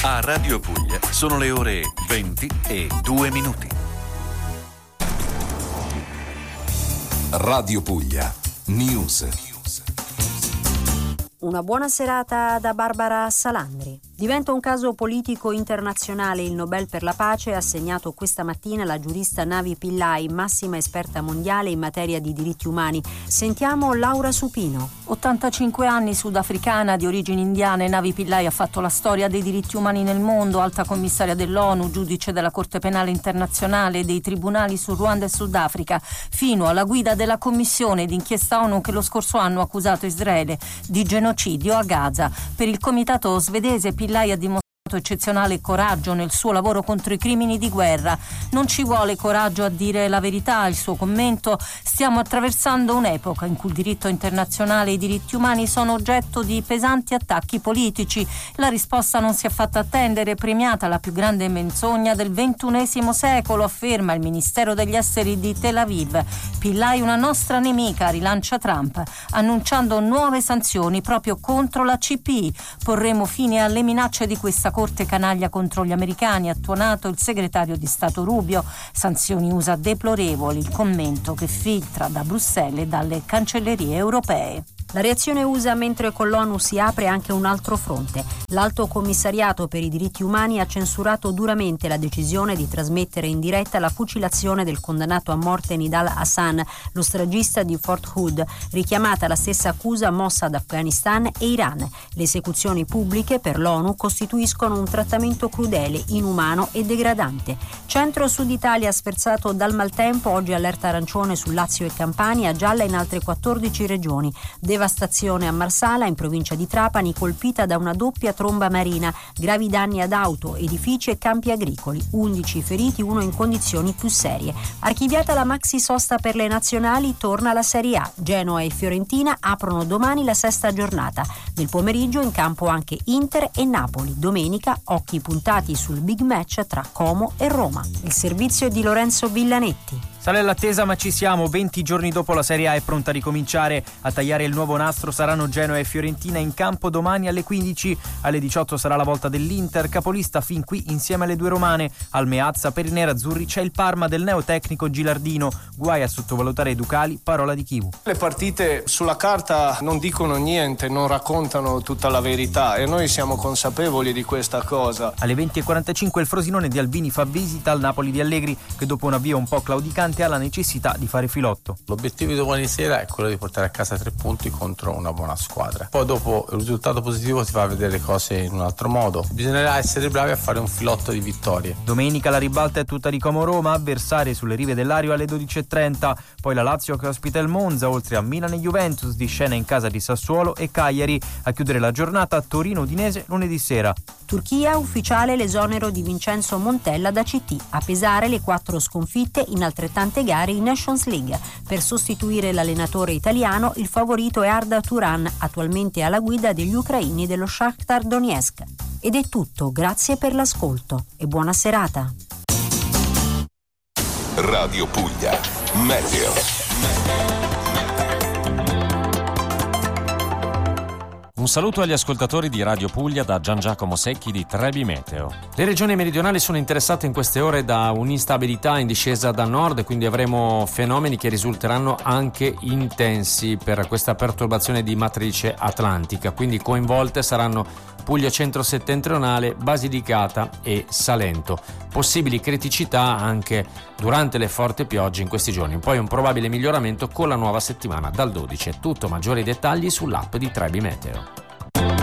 A Radio Puglia sono le ore 20:02. Radio Puglia News. Una buona serata da Barbara Salandri. Diventa un caso politico internazionale il Nobel per la pace assegnato questa mattina alla giurista Navi Pillay, massima esperta mondiale in materia di diritti umani. Sentiamo Laura Supino. 85 anni, sudafricana di origini indiane, Navi Pillay ha fatto la storia dei diritti umani nel mondo, alta commissaria dell'ONU, giudice della Corte Penale Internazionale e dei tribunali su Ruanda e Sudafrica, fino alla guida della commissione d'inchiesta ONU che lo scorso anno ha accusato Israele di genocidio a Gaza. Per il comitato svedese Pillay ha dimostrato eccezionale coraggio nel suo lavoro contro i crimini di guerra. Non ci vuole coraggio a dire la verità, il suo commento: stiamo attraversando un'epoca in cui il diritto internazionale e i diritti umani sono oggetto di pesanti attacchi politici. La risposta non si è fatta attendere, premiata la più grande menzogna del XXI secolo, afferma il Ministero degli Esteri di Tel Aviv. Pillay una nostra nemica, rilancia Trump, annunciando nuove sanzioni proprio contro la CPI. Porremo fine alle minacce di questa corte canaglia contro gli americani, ha tuonato il segretario di Stato Rubio. Sanzioni USA deplorevoli, il commento che filtra da Bruxelles e dalle cancellerie europee. La reazione USA mentre con l'ONU si apre anche un altro fronte. L'Alto Commissariato per i diritti umani ha censurato duramente la decisione di trasmettere in diretta la fucilazione del condannato a morte Nidal Hassan, lo stragista di Fort Hood, richiamata la stessa accusa mossa ad Afghanistan e Iran. Le esecuzioni pubbliche per l'ONU costituiscono un trattamento crudele, inumano e degradante. Centro-Sud Italia sferzato dal maltempo, oggi allerta arancione su Lazio e Campania, gialla in altre 14 regioni. Devastazione a Marsala, in provincia di Trapani, colpita da una doppia tromba marina, gravi danni ad auto, edifici e campi agricoli, 11 feriti, uno in condizioni più serie. Archiviata la maxi sosta per le nazionali, torna la Serie A. Genoa e Fiorentina aprono domani la sesta giornata. Nel pomeriggio in campo anche Inter e Napoli. Domenica occhi puntati sul big match tra Como e Roma. Il servizio è di Lorenzo Villanetti. Sale l'attesa, ma ci siamo. 20 giorni dopo la Serie A è pronta a ricominciare. A tagliare il nuovo nastro saranno Genoa e Fiorentina in campo domani alle 15. Alle 18 sarà la volta dell'Inter, capolista fin qui insieme alle due romane. Al Meazza per i nerazzurri c'è il Parma del neotecnico Gilardino. Guai a sottovalutare i Ducali, parola di Chivu. Le partite sulla carta non dicono niente, non raccontano tutta la verità e noi siamo consapevoli di questa cosa. Alle 20:45 il Frosinone di Albini fa visita al Napoli di Allegri, che dopo un avvio un po' claudicante ha la necessità di fare filotto. L'obiettivo di domani sera è quello di portare a casa 3 punti contro una buona squadra. Poi dopo il risultato positivo si fa vedere le cose in un altro modo. Bisognerà essere bravi a fare un filotto di vittorie. Domenica la ribalta è tutta di Como-Roma, avversarie sulle rive dell'Ario alle 12:30. Poi la Lazio che ospita il Monza, oltre a Milan e Juventus di scena in casa di Sassuolo e Cagliari. A chiudere la giornata Torino-Udinese lunedì sera. Turchia, ufficiale l'esonero di Vincenzo Montella da CT, a pesare le 4 sconfitte in altrettante gare in Nations League. Per sostituire l'allenatore italiano, il favorito è Arda Turan, attualmente alla guida degli ucraini dello Shakhtar Donetsk. Ed è tutto, grazie per l'ascolto e buona serata. Radio Puglia Meteo. Un saluto agli ascoltatori di Radio Puglia da Gian Giacomo Secchi di Trebi Meteo. Le regioni meridionali sono interessate in queste ore da un'instabilità in discesa da nord, quindi avremo fenomeni che risulteranno anche intensi per questa perturbazione di matrice atlantica, quindi coinvolte saranno Puglia centro-settentrionale, Basilicata e Salento. Possibili criticità anche durante le forti piogge in questi giorni, poi un probabile miglioramento con la nuova settimana dal 12. È tutto, maggiori dettagli sull'app di Trebi Meteo.